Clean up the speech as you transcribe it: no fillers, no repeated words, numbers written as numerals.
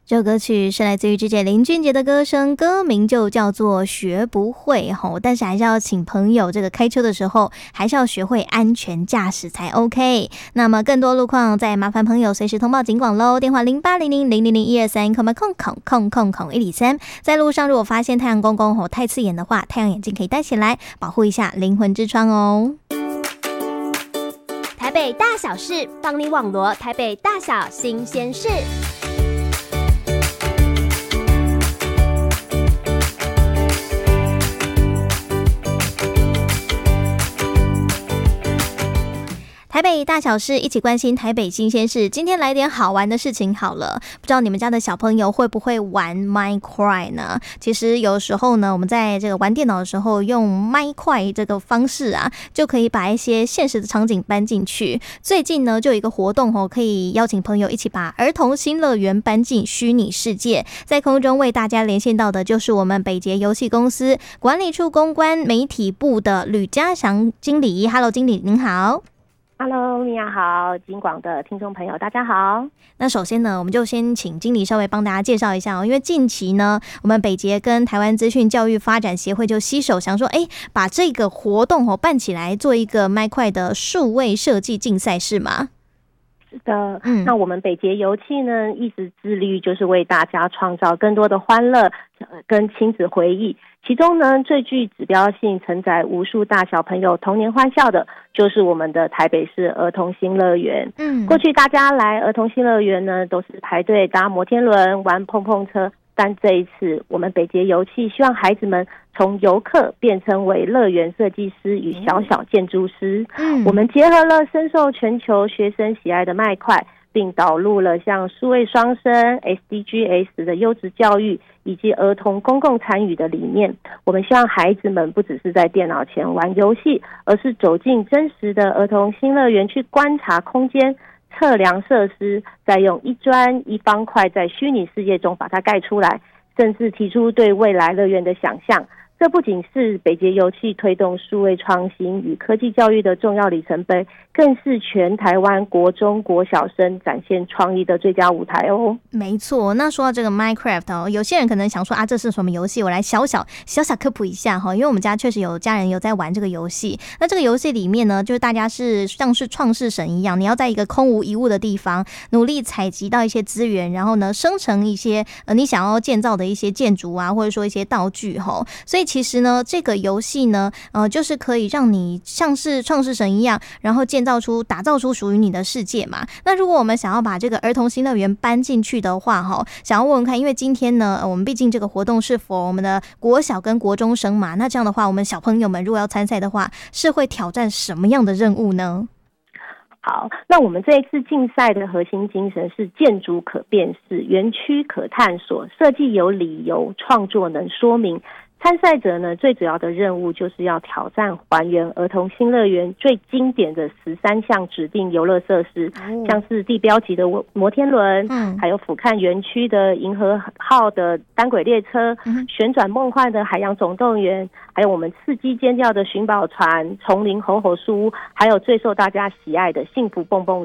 这首歌曲是来自于之前林俊杰的歌声，歌名就叫做学不会吼，但是还是要请朋友这个开车的时候还是要学会安全驾驶才 OK。 那么更多路况再麻烦朋友随时通报警广咯，电话0800000123123，在路上如果发现太阳公公吼太刺眼的话，太阳眼镜可以戴起来保护一下灵魂之窗哦。 台北大小事帮你网罗台北大小新鲜事。 台北大小事，一起关心台北新鲜事。今天来点好玩的事情好了，不知道你们家的小朋友会不会玩 Minecraft 呢？其实有时候呢，我们在这个玩电脑的时候，用 Minecraft 这个方式啊，就可以把一些现实的场景搬进去。最近呢，就有一个活动可以邀请朋友一起把儿童新乐园搬进虚拟世界。在空中为大家连线到的就是我们北捷游戏公司管理处公关媒体部的吕家祥经理。Hello， 经理您好。 Hello， 米娅好，金广的听众朋友大家好。 那首先呢，我们就先请经理稍微帮大家介绍一下因为近期呢，我们北捷跟台湾资讯教育发展协会就携手想说，把这个活动办起来，做一个Minecraft的数位设计竞赛，是吗？ 是的，那我们北捷游憩呢，一直致力于就是为大家创造更多的欢乐跟亲子回忆。其中呢，最具指标性、承载无数大小朋友童年欢笑的，就是我们的台北市儿童新乐园。过去大家来儿童新乐园呢，都是排队搭摩天轮、玩碰碰车，但这一次我们北捷游憩希望孩子们从游客变成为乐园设计师与小小建筑师。我们结合了深受全球学生喜爱的Minecraft，并导入了像数位双生 SDGs 的优质教育以及儿童公共参与的理念。我们希望孩子们不只是在电脑前玩游戏，而是走进真实的儿童新乐园，去观察空间、测量设施，再用一砖一方块在虚拟世界中把它盖出来，甚至提出对未来乐园的想象。这不仅是北捷游憩推动数位创新与科技教育的重要里程碑，更是全台湾国中国小生展现创意的最佳舞台哦。 没错，那说到这个 Minecraft 有些人可能想说这是什么游戏？我来小小科普一下因为我们家确实有家人有在玩这个游戏。那这个游戏里面呢，就是大家是像是创世神一样，你要在一个空无一物的地方努力采集到一些资源，然后呢生成一些你想要建造的一些建筑啊，或者说一些道具所以其实呢，这个游戏呢，就是可以让你像是创世神一样，然后打造出属于你的世界嘛。那如果我们想要把这个儿童新乐园搬进去的话，想要问问看，因为今天呢，我们毕竟这个活动是 for 我们的国小跟国中生嘛，那这样的话，我们小朋友们如果要参赛的话，是会挑战什么样的任务呢？ 好，那我们这一次竞赛的核心精神是建筑可辨识，园区可探索，设计有理由，创作能说明。参赛者呢，最主要的任务就是要挑战还原儿童新乐园最经典的13项指定游乐设施，像是地标级的摩天轮，还有俯瞰园区的银河号的单轨列车，旋转梦幻的海洋总动员，还有我们刺激尖叫的寻宝船，丛林吼吼树屋，还有最受大家喜爱的幸福蹦蹦